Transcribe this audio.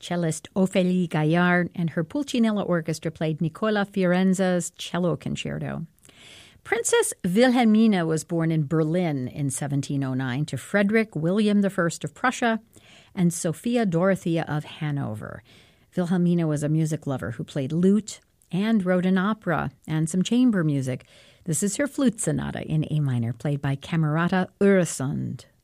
Cellist Ophélie Gaillard and her Pulcinella Orchestra played Nicola Fiorenza's Cello Concerto. Princess Wilhelmina was born in Berlin in 1709 to Frederick William I of Prussia and Sophia Dorothea of Hanover. Wilhelmina was a music lover who played lute and wrote an opera and some chamber music. This is her flute sonata in A minor, played by Camerata Öresund.